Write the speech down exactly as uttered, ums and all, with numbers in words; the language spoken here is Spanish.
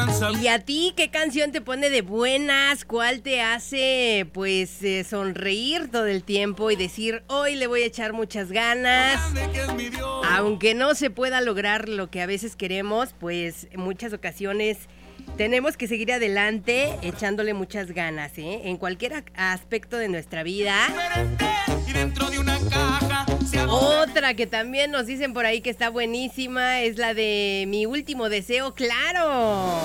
¿Y a ti qué canción te pone de buenas? ¿Cuál te hace, pues, eh, sonreír todo el tiempo y decir, hoy le voy a echar muchas ganas? Aunque no se pueda lograr lo que a veces queremos, pues, en muchas ocasiones tenemos que seguir adelante echándole muchas ganas, ¿eh? En cualquier aspecto de nuestra vida. Otra que también nos dicen por ahí que está buenísima es la de Mi Último Deseo, ¡claro!